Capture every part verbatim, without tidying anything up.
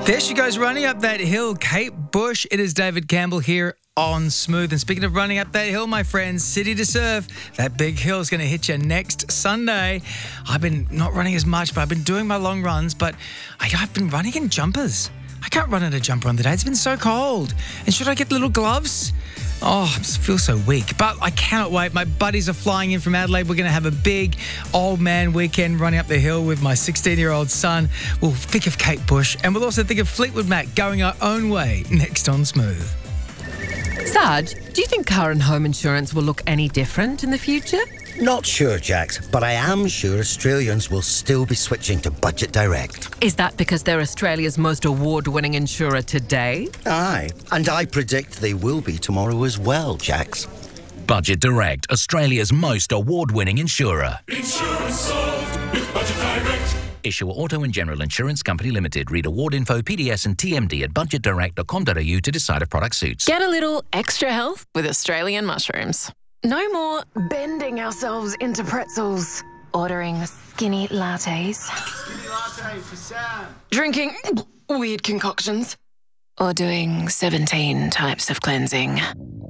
There she goes, running up that hill, Kate Bush. It is David Campbell here on Smooth. And speaking of running up that hill, my friends, City to Surf, that big hill is going to hit you next Sunday. I've been not running as much, but I've been doing my long runs, but I, I've been running in jumpers. I can't run in a jumper on the day. It's been so cold. And should I get little gloves? Oh, I just feel so weak. But I cannot wait. My buddies are flying in from Adelaide. We're going to have a big old man weekend running up the hill with my sixteen-year-old son. We'll think of Kate Bush, and we'll also think of Fleetwood Mac going our own way next on Smooth. Sarge, do you think car and home insurance will look any different in the future? Not sure, Jax, but I am sure Australians will still be switching to Budget Direct. Is that because they're Australia's most award-winning insurer today? Aye, and I predict they will be tomorrow as well, Jax. Budget Direct, Australia's most award-winning insurer. Insurance solved with Budget Direct. Issuer Auto and General Insurance Company Limited. Read award info, P D S and T M D at budget direct dot com dot a u to decide if product suits. Get a little extra health with Australian mushrooms. No more bending ourselves into pretzels. Ordering skinny lattes. Skinny latte for Sam. Drinking weird concoctions. Or doing seventeen types of cleansing.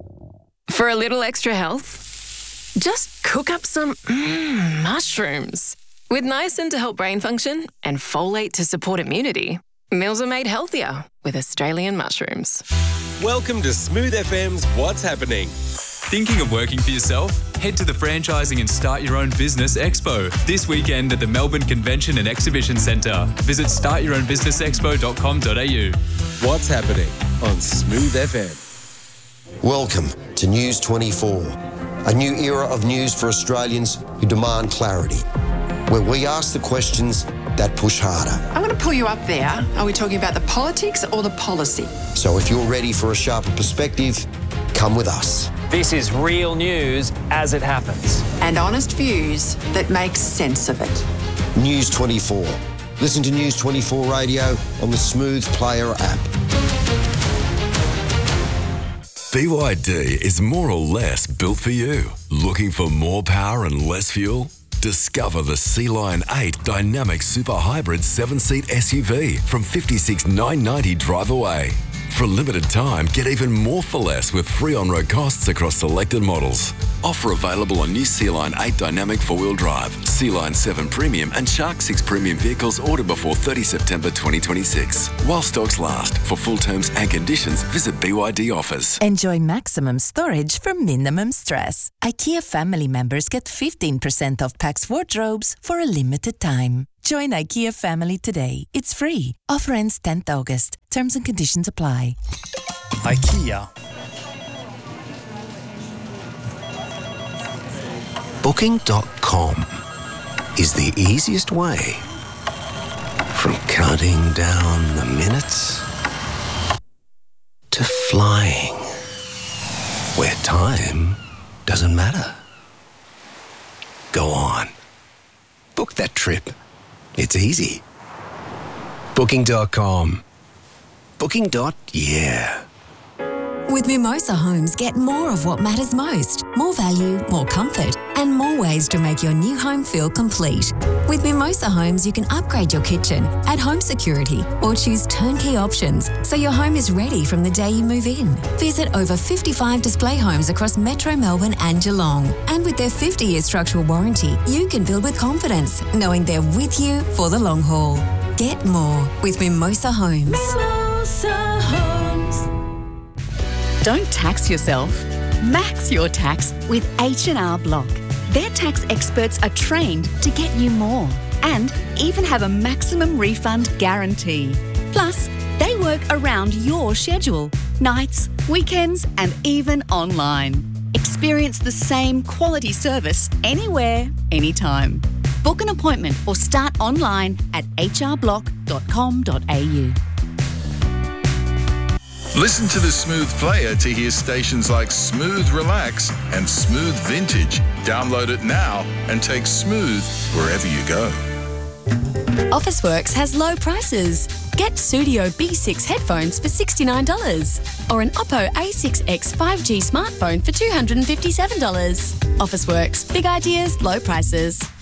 For a little extra health, just cook up some mm, mushrooms. With niacin to help brain function and folate to support immunity, meals are made healthier with Australian mushrooms. Welcome to Smooth F M's What's Happening. Thinking of working for yourself? Head to the Franchising and Start Your Own Business Expo this weekend at the Melbourne Convention and Exhibition Centre. Visit start your own business expo dot com dot a u. What's Happening on Smooth F M. Welcome to News twenty-four, a new era of news for Australians who demand clarity, where we ask the questions that push harder. I'm going to pull you up there. Are we talking about the politics or the policy? So if you're ready for a sharper perspective, come with us. This is real news as it happens. And honest views that make sense of it. News twenty-four. Listen to News twenty-four Radio on the Smooth Player app. B Y D is more or less built for you. Looking for more power and less fuel? Discover the Sea-Line eight Dynamic Super Hybrid seven-seat S U V from fifty-six thousand nine hundred ninety dollars drive away. For a limited time, get even more for less with free on-road costs across selected models. Offer available on new Sea-Line eight Dynamic four-wheel drive, Sea-Line seven Premium and Shark six Premium vehicles ordered before thirtieth September twenty twenty-six. While stocks last. For full terms and conditions, visit B Y D offers. Enjoy maximum storage for minimum stress. IKEA family members get fifteen percent off Pax wardrobes for a limited time. Join IKEA family today. It's free. Offer ends tenth August. Terms and conditions apply. IKEA. Booking dot com is the easiest way from counting down the minutes to flying where time doesn't matter. Go on. Book that trip. It's easy. Booking dot com. Booking. Yeah. With Mimosa Homes, get more of what matters most. More value, more comfort, and more ways to make your new home feel complete. With Mimosa Homes, you can upgrade your kitchen, add home security, or choose turnkey options so your home is ready from the day you move in. Visit over fifty-five display homes across Metro Melbourne and Geelong. And with their fifty-year structural warranty, you can build with confidence, knowing they're with you for the long haul. Get more with Mimosa Homes. Mimosa Homes. Don't tax yourself. Max your tax with H and R Block. Their tax experts are trained to get you more and even have a maximum refund guarantee. Plus, they work around your schedule, nights, weekends, and even online. Experience the same quality service anywhere, anytime. Book an appointment or start online at h r block dot com dot a u. Listen to the Smooth Player to hear stations like Smooth Relax and Smooth Vintage. Download it now and take Smooth wherever you go. Officeworks has low prices. Get Studio B six headphones for sixty-nine dollars or an Oppo A six X five G smartphone for two hundred fifty-seven dollars. Officeworks, big ideas, low prices.